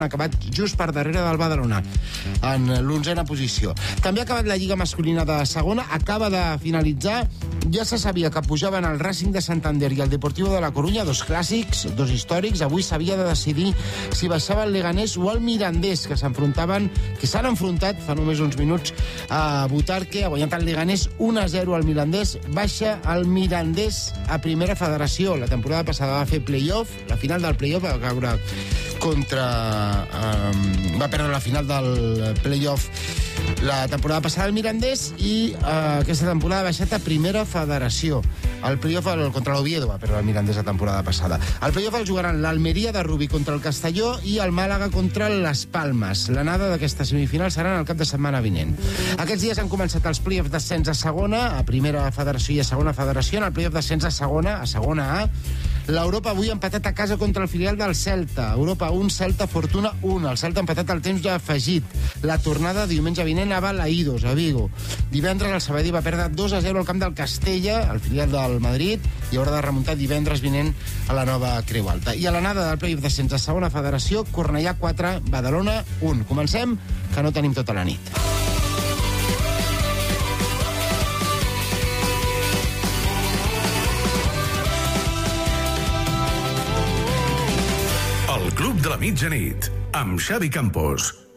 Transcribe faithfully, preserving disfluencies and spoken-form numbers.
ha acabat just per darrere del Badalona, en l'onzena posició. També ha acabat la Lliga masculina de segona, acaba de finalitzar. Ja se sabia que pujaven el Racing de Santander i el Deportivo de la Coruña, dos clàssics, dos històrics. Avui s'havia de decidir si baixava el Leganés o el Mirandés, que s'enfrontaven, que s'han enfrontat fa només uns minuts a Butarque. Ha guanyat el Leganés un a zero al Mirandés. Baixa el Mirandés a primera federació. La temporada passada va fer play-off, la final del play-off va caure contra... Um, va perdre la final del play-off la temporada passada al Mirandés i uh, aquesta temporada ha baixat a primera federació. El play-off el, contra l'Oviedo va perdre el Mirandés la temporada passada. El play-off el jugaran l'Almeria de Rubí contra el Castelló i el Màlaga contra les Palmes. L'anada d'aquesta semifinal serà en el cap de setmana vinent. Aquests dies han començat els play-offs d'ascens a segona, a primera federació i a segona federació. En el play-off d'ascens a segona, a segona A, l'Europa avui ha empatat a casa contra el filial del Celta. Europa un, Celta Fortuna un. El Celta ha empatat al temps ja afegit. La tornada diumenge vinent a Balaïdos, a Vigo. Divendres el Sabadell va perdre dos a zero al camp del Castella, el filial del Madrid, i haurà de remuntar divendres vinent a la nova Creu Alta. I a l'anada del play-off d'ascens a segona federació, Cornellà quatre, Badalona un. Comencem, que no tenim tota la nit. El Club de la Mitjanit, amb Xavi Campos.